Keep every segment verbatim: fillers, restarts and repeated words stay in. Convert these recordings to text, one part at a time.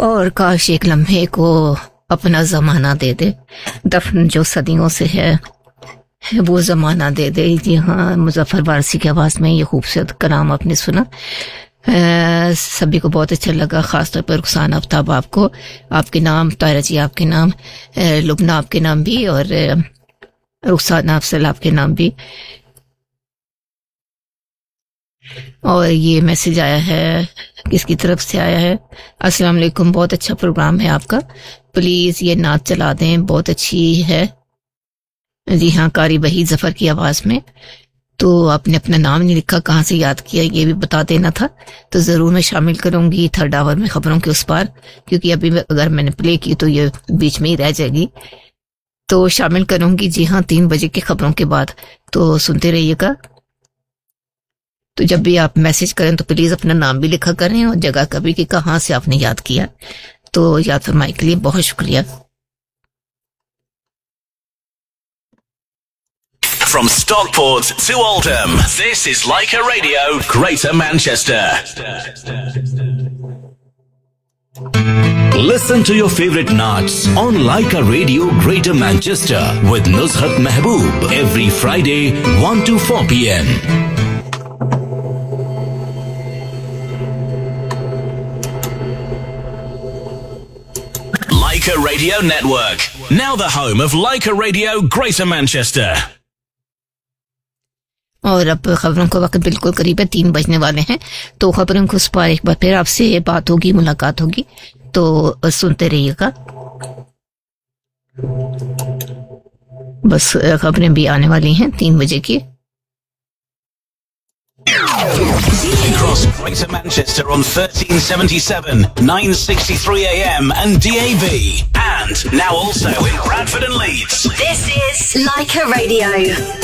और काश एक लम्हे को अपना जमाना दे दे, दफन जो सदियों से है वो जमाना दे दे। जी हाँ, मुजफ्फर वारसी की आवाज में ये खूबसूरत कलाम आपने सुना। आ, सभी को बहुत अच्छा लगा, खासतौर पर रुखसाना आफ्ताब आपको, आपके नाम, तायरा जी आपके नाम, लुबना आपके नाम भी, और रुखसाना अफसल आपके नाम भी। और ये मैसेज आया है, किसकी तरफ से आया है? अस्सलाम वालेकुम, बहुत अच्छा प्रोग्राम है आपका, प्लीज ये नात चला दें, बहुत अच्छी है। जी हाँ, कारी वही जफर की आवाज में। तो आपने अपना नाम नहीं लिखा, कहाँ से याद किया ये भी बता देना था, तो जरूर मैं शामिल करूंगी थर्ड आवर में खबरों के उस पार, क्योंकि अभी अगर मैंने प्ले की तो ये बीच में ही रह जाएगी, तो शामिल करूंगी। जी हाँ, तीन बजे की खबरों के बाद, तो सुनते रहिएगा। तो जब भी आप मैसेज करें तो प्लीज अपना नाम भी लिखा करें और जगह का भी कि कहाँ से आपने याद किया। तो याद फरमाने के लिए बहुत शुक्रिया। From Stockport to Oldham, this is Leica Radio, Greater Manchester. Listen to your favorite naats on Leica Radio, Greater Manchester with Nusrat Mehboob every Friday, one to four p.m. Leica Radio Network, now the home of Leica Radio, Greater Manchester. और अब खबरों का वक्त बिल्कुल करीब है, तीन बजने वाले हैं, तो खबरों को उस पर एक बार फिर आपसे बात होगी, मुलाकात होगी, तो सुनते रहिएगा। बस खबरें भी आने वाली हैं तीन बजे की। Across Greater Manchester on thirteen seventy-seven, nine sixty-three A M and D A B, and now also in Bradford and Leeds. This is Leica Radio.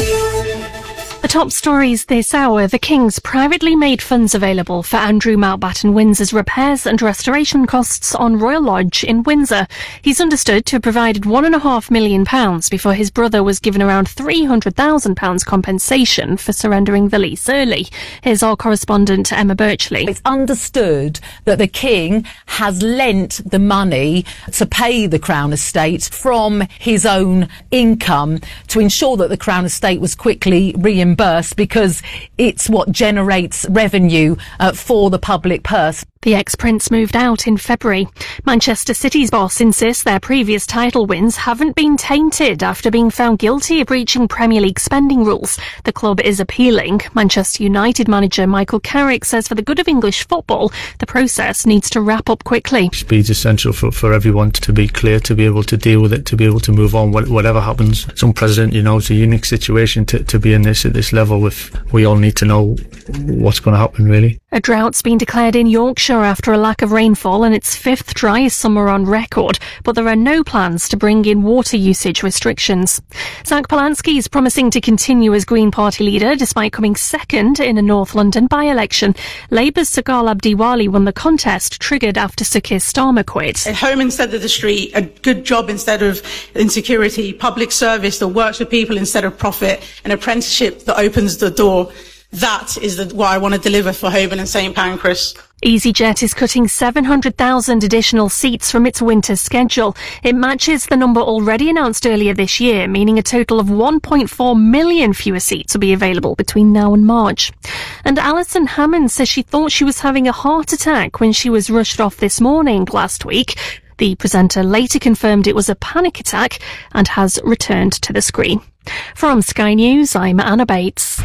The top stories this hour: the King's privately made funds available for Andrew Mountbatten Windsor's repairs and restoration costs on Royal Lodge in Windsor. He's understood to have provided one and a half million pounds before his brother was given around three hundred thousand pounds compensation for surrendering the lease early. Here's our correspondent Emma Birchley. It's understood that the King has lent the money to pay the Crown Estate from his own income to ensure that the Crown Estate was quickly reimbursed, because it's what generates revenue uh, for the public purse. The ex-prince moved out in February. Manchester City's boss insists their previous title wins haven't been tainted after being found guilty of breaching Premier League spending rules. The club is appealing. Manchester United manager Michael Carrick says for the good of English football, the process needs to wrap up quickly. Speed's essential for, for everyone to be clear, to be able to deal with it, to be able to move on, whatever happens. Some president, you know, it's a unique situation to, to be in this at this level with, we all need to know what's going to happen, really. A drought's been declared in Yorkshire after a lack of rainfall and its fifth driest summer on record, but there are no plans to bring in water usage restrictions. Zach Polanski is promising to continue as Green Party leader despite coming second in a North London by-election. Labour's Sagal Abdiwali won the contest, triggered after Sir Keir Starmer quit. A home instead of the street, a good job instead of insecurity, public service that works for people instead of profit, an apprenticeship that opens the door. That is the, what I want to deliver for Holborn and Saint Pancras. EasyJet is cutting seven hundred thousand additional seats from its winter schedule. It matches the number already announced earlier this year, meaning a total of one point four million fewer seats will be available between now and March. And Alison Hammond says she thought she was having a heart attack when she was rushed off This Morning last week. The presenter later confirmed it was a panic attack and has returned to the screen. From Sky News, I'm Anna Bates.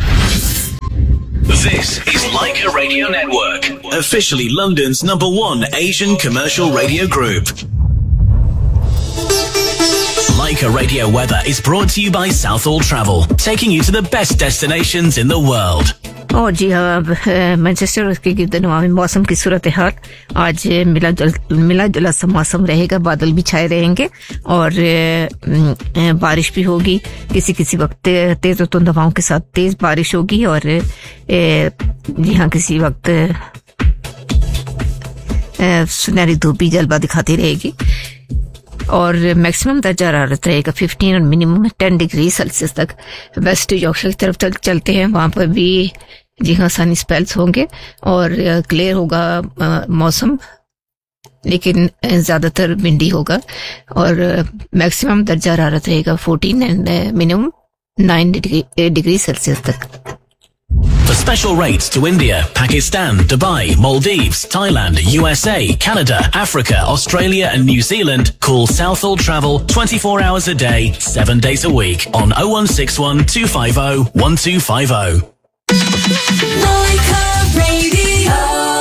This is Leica Radio Network, officially London's number one Asian commercial radio group. Leica Radio Weather is brought to you by Southall Travel, taking you to the best destinations in the world. और जी हाँ, अब Manchester के गिरदनुमा में मौसम की सूरत हाल आज मिला जुल मिला जुला सा मौसम रहेगा, बादल भी छाए रहेंगे और बारिश भी होगी, किसी किसी वक्त तेज और तुंद हवाओं के साथ तेज बारिश होगी और जी हाँ किसी वक्त सुनहरी धूप भी जलवा दिखाती रहेगी और मैक्सिमम दर्जा हरारत रहेगा फिफ्टीन और मिनिमम टेन डिग्री सेल्सियस तक। वेस्ट यॉर्कशायर की तरफ तक चलते हैं, वहां पर भी जी हाँ सनी स्पेल्स होंगे और क्लियर होगा मौसम लेकिन ज़्यादातर विंडी होगा और मैक्सिमम दर्जा हरारत रहेगा fourteen and minimum nine degree Celsius तक। For special rates to India, Pakistan, Dubai, Maldives, Thailand, U S A, Canada, Africa, Australia and New Zealand, call Southall Travel twenty-four hours a day, seven days a week on oh one six one, two five oh, one two five oh. Like a radio.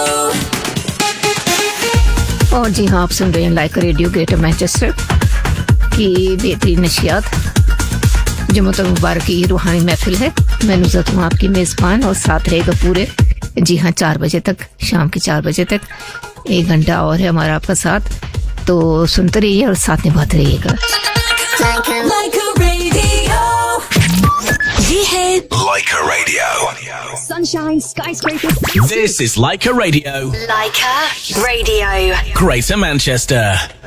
और जी हाँ, आप सुन रहे हैं like radio greater Manchester की बेहतरीन नशियात। जुम्मतुल मुबारक की रूहानी महफिल है। मैं नुज़रत हूँ आपकी मेज़बान और साथ रहेगा पूरे जी हाँ चार बजे तक, शाम के चार बजे तक। एक घंटा और है हमारा आपका साथ, तो सुनते रहिए और साथ निभाते रहिएगा। Like a radio. ये है Like a Radio. Sunshine, skyscrapers. This is Like a Radio. Like a radio. Greater Manchester.